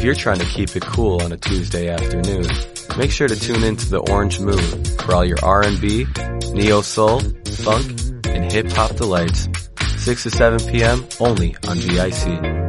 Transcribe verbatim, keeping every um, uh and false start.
If you're trying to keep it cool on a Tuesday afternoon, make sure to tune in to the Orange Moon for all your R and B, neo-soul, funk, and hip-hop delights. six to seven p.m. only on G I C.